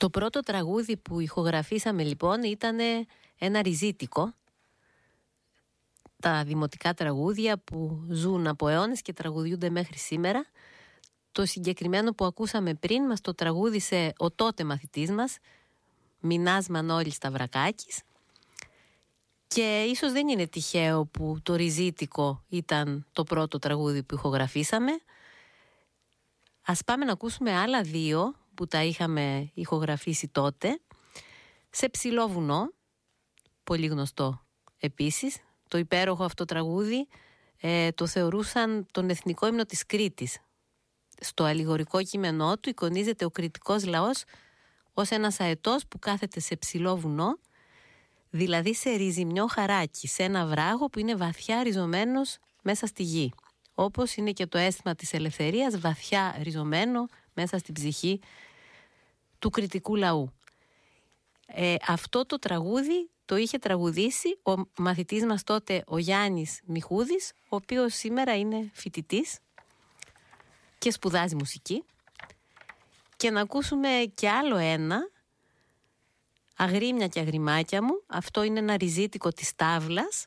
Το πρώτο τραγούδι που ηχογραφήσαμε λοιπόν ήταν ένα ριζίτικο. Τα δημοτικά τραγούδια που ζουν από αιώνες και τραγουδιούνται μέχρι σήμερα. Το συγκεκριμένο που ακούσαμε πριν μας το τραγούδισε ο τότε μαθητής μας, Μινάς Μανώλης Σταυρακάκης. Και ίσως δεν είναι τυχαίο που το ριζίτικο ήταν το πρώτο τραγούδι που ηχογραφήσαμε. Ας πάμε να ακούσουμε άλλα δύο που τα είχαμε ηχογραφήσει τότε. Σε ψηλό βουνό, πολύ γνωστό επίσης. Το υπέροχο αυτό τραγούδι το θεωρούσαν τον εθνικό ύμνο της Κρήτης. Στο αλληγορικό κείμενό του εικονίζεται ο κρητικός λαός ως ένας αετός που κάθεται σε ψηλό βουνό, δηλαδή σε ριζιμιό χαράκι, σε ένα βράγο που είναι βαθιά ριζωμένος μέσα στη γη. Όπως είναι και το αίσθημα της ελευθερίας βαθιά ριζωμένο μέσα στην ψυχή του κρητικού λαού. Αυτό το τραγούδι το είχε τραγουδήσει ο μαθητής μας τότε, ο Γιάννης Μιχούδης, ο οποίος σήμερα είναι φοιτητής και σπουδάζει μουσική. Και να ακούσουμε και άλλο ένα, «Αγρίμια και αγριμάκια μου». Αυτό είναι ένα ριζίτικο της Τάβλας,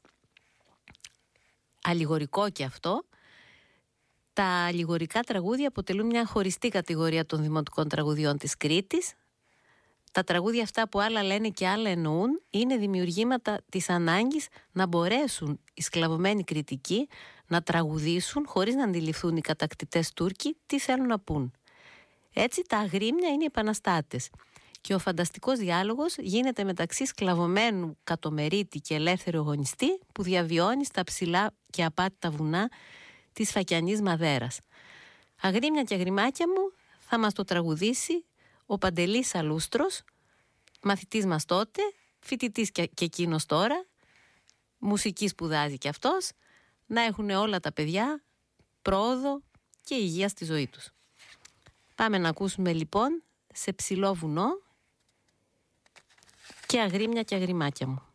αλληγορικό και αυτό. Τα αλληγορικά τραγούδια αποτελούν μια χωριστή κατηγορία των δημοτικών τραγουδιών της Κρήτης. Τα τραγούδια αυτά που άλλα λένε και άλλα εννοούν είναι δημιουργήματα της ανάγκης να μπορέσουν οι σκλαβωμένοι Κρητικοί να τραγουδήσουν χωρίς να αντιληφθούν οι κατακτητές Τούρκοι τι θέλουν να πούν. Έτσι τα αγρίμια είναι οι επαναστάτες και ο φανταστικός διάλογος γίνεται μεταξύ σκλαβωμένου κατομερίτη και ελεύθερου αγωνιστή που διαβιώνει στα ψηλά και απάτητα βουνά της Φακιανής Μαδέρας. «Αγρίμια και αγριμάκια μου» θα μας το τραγουδήσει ο Παντελής Αλούστρος, μαθητής μας τότε, φοιτητής και εκείνος τώρα, μουσική σπουδάζει και αυτός, να έχουν όλα τα παιδιά πρόοδο και υγεία στη ζωή τους. Πάμε να ακούσουμε λοιπόν «Σε ψηλό βουνό» και «Αγρίμια και αγριμάκια μου».